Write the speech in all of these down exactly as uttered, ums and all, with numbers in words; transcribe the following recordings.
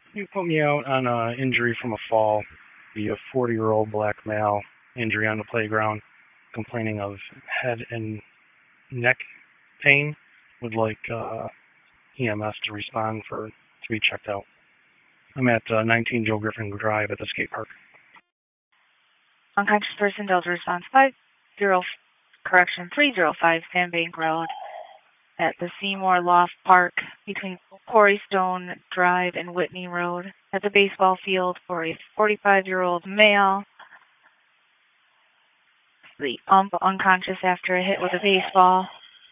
You put me out on an injury from a fall. Be a forty-year-old black male, injury on the playground, complaining of head and neck pain. Would like uh, E M S to respond for to be checked out. I'm at uh, nineteen Joe Griffin Drive at the skate park. Unconscious person, Delta response five zero, correction three zero five Sandbank Road at the Seymour Loft Park between Quarry Stone Drive and Whitney Road at the baseball field for a forty-five-year-old male. The ump unconscious after a hit with a baseball.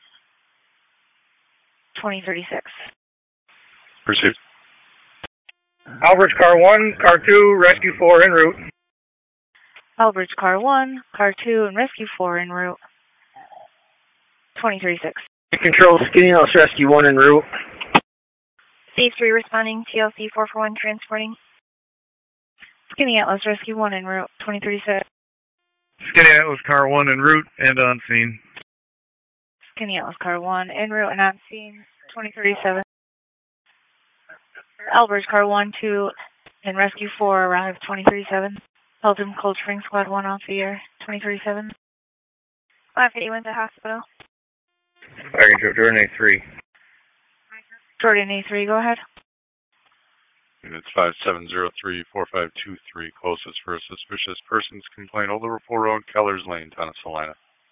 twenty thirty-six. Received. Albridge Car one, Car two, Rescue four en route. Albridge Car one, Car two, and Rescue four en route. twenty thirty-six. Control, Skinny Alice Rescue one en route. Safe three responding, T L C four four one transporting. Skinny Atlas Rescue one en route, twenty thirty-six. Skinny Atlas Car one en route and on scene. Skinny Atlas Car one en route and on scene, twenty thirty-seven. Albridge Car one, two, and Rescue four arrived, twenty thirty-seven. Pelton Cold Spring Squad one off the air, twenty thirty-seven. five eighty-one to hospital. Fire control, Jordan A three. Jordan A three, go ahead. Units five seven zero three, four five two three, closest for a suspicious person's complaint, Old Liverpool Road, Kellers Lane, Town of Salina.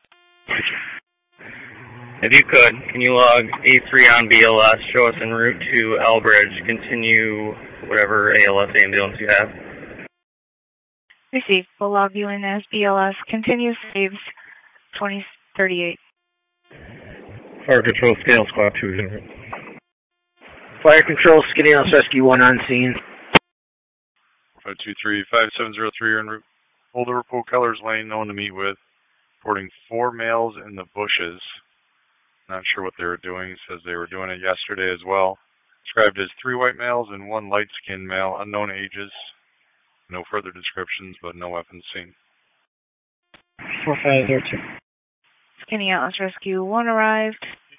If you could, can you log A three on B L S, show us en route to Elbridge, continue whatever A L S ambulance you have. Received. We'll log you in as B L S. Continue saves twenty thirty-eight. Fire control, Scale Squad two is en route. Fire control, Skinny Alice Rescue one on scene. five two three, five seven zero three en route. Old Liverpool, Kellers Lane, known to meet with. Reporting four males in the bushes. Not sure what they were doing. Says they were doing it yesterday as well. Described as three white males and one light-skinned male, unknown ages. No further descriptions, but no weapons seen. four five zero two. Skinny Atlas Rescue one arrived.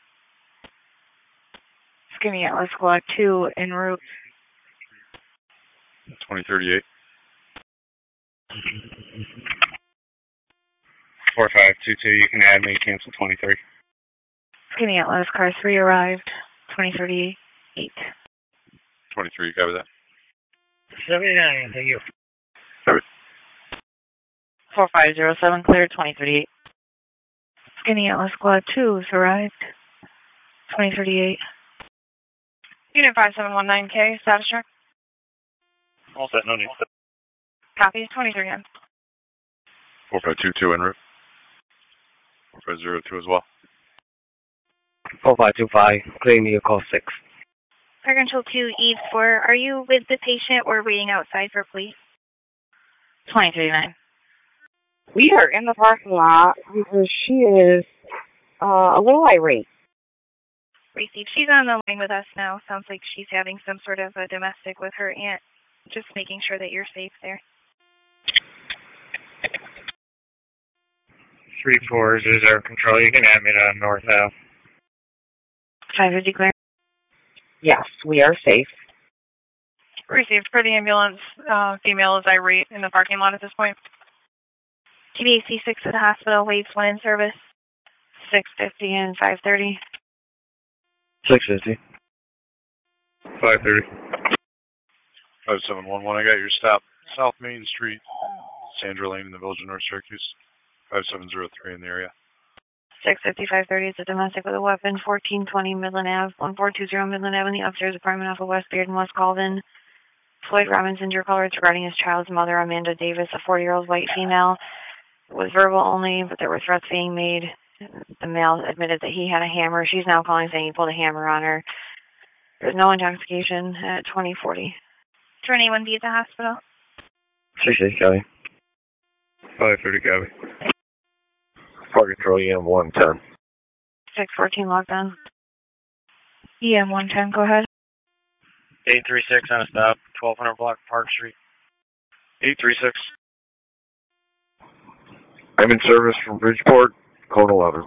Skinny Atlas Squad two en route. twenty thirty-eight. four five two two, you can add me, cancel twenty-three. Skinny Atlas Car three arrived, twenty thirty-eight. twenty-three, copy that. seventy-nine, thank you. four five zero seven cleared, twenty thirty-eight. Skinny Atlas Squad two has arrived, twenty thirty-eight. Unit five seven one nine K, status check. All set, no need. Copy, twenty thirty-nine. four five two two en route. four five zero two as well. four five two five, clear me, call six. Fire Control two, Eve four, are you with the patient or waiting outside for police? twenty thirty-nine. We are in the parking lot because she is uh, a little irate. Received. She's on the line with us now. Sounds like she's having some sort of a domestic with her aunt. Just making sure that you're safe there. three four is reserve control, you can add me to North Ave. five fifty clear. Yes, we are safe. Received. For the ambulance, uh, female is irate in the parking lot at this point. T B A C six at the hospital, waves one in service. six fifty and five thirty. six fifty. five thirty. five seven one one, I got your stop. South Main Street, Sandra Lane in the Village of North Syracuse. five seven zero three in the area. six fifty, five thirty is a domestic with a weapon. fourteen twenty Midland Avenue. one four two zero Midland Avenue, upstairs apartment off of West Beard and West Colvin. Floyd Robinson, your caller, regarding his child's mother, Amanda Davis, a forty-year-old white female. It was verbal only, but there were threats being made. The male admitted that he had a hammer. She's now calling saying he pulled a hammer on her. There was no intoxication at twenty forty. Is there anyone be at the hospital? six fifty, copy. five thirty, copy. Fire control, E M one ten. six fourteen locked on. E M one ten, go ahead. eight three six on a stop, twelve hundred block Park Street. eight three six. I'm in service from Bridgeport, code eleven.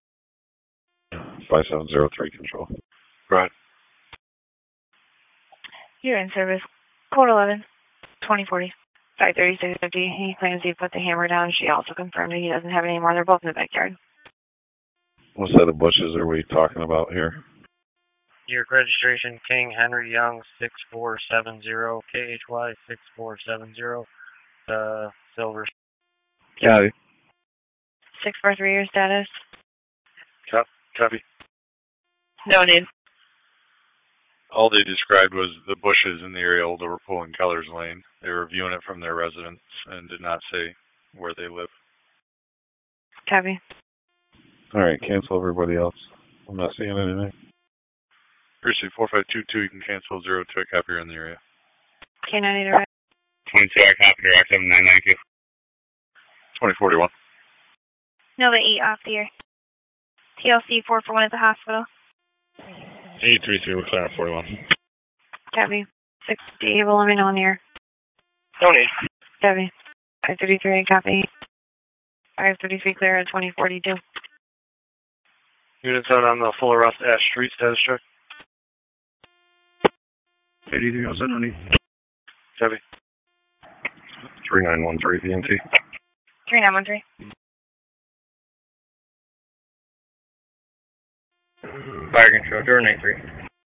five seven zero three control. Go ahead. You're in service. Code eleven, twenty forty, five thirty-six fifty. He claims he put the hammer down. She also confirmed that he doesn't have any more. They're both in the backyard. What set of bushes are we talking about here? Your registration, King Henry Young, six four seven zero, K H Y six four seven zero, uh, silver. Copy. six four three, your status? Cop, copy. No need. All they described was the bushes in the area of Liverpool and Kellers Lane. They were viewing it from their residence and did not say where they live. Copy. All right, cancel everybody else. I'm not seeing anything. Precinct four five two two, you can cancel zero two, I copy you're in the area. K nine eight, right? twenty-two, I copy direct seven nine nine two. twenty forty-one. Nova eight off the air. T L C four four one at the hospital. eight three three, we're clear at forty-one. Copy. six fifty, able, let me know in the air. No need. Copy. five thirty-three, copy. five thirty-three, clear at twenty forty-two. Units out on the full arrest Ash Street, status check. eighty-three, how's that, honey? Copy. three nine one three, P N T. three nine one three. Fire control, Jordan A three.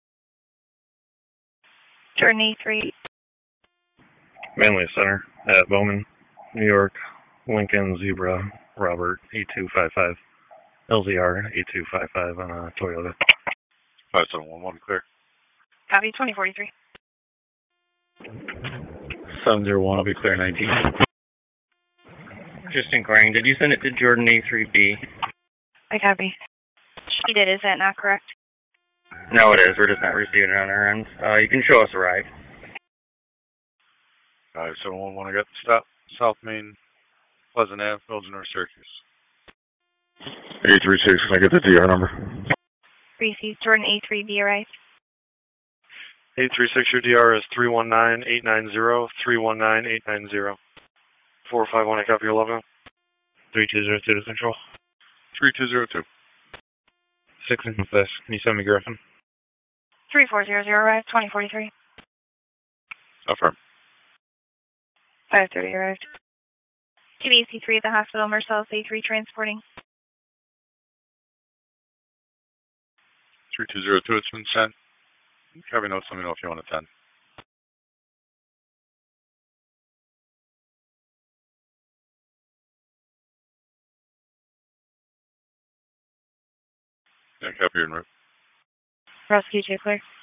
Jordan A three. Manly Center at Bowman, New York. Lincoln Zebra, Robert, eight two five five. L Z R, eight two five five on a Toyota. five seven one one, clear. Copy, twenty forty-three. seven zero one, I'll be clear, nineteen. Just inquiring, did you send it to Jordan A three B? I copy. She did, is that not correct? No, it is. We're just not receiving it on our end. Uh, you can show us a ride. five seven one one, I got the stop. South Main, Pleasant Ave, Belgian North Syracuse. eight three six, can I get the D R number? Reese, Jordan A three B arrived. eight three six, your D R is three one nine eight nine zero, three one nine eight nine zero. four five one, I copy your logo. three two zero two to control. three two zero two. six and this. Can you send me Griffin? three four zero zero arrived, twenty forty-three. Affirm. five thirty arrived. T B C three at the hospital, Marcellus A three transporting. three two zero two, it's been sent. Copy notes, let me know if you want to attend. Yeah, copy your en route. Rescue two clear.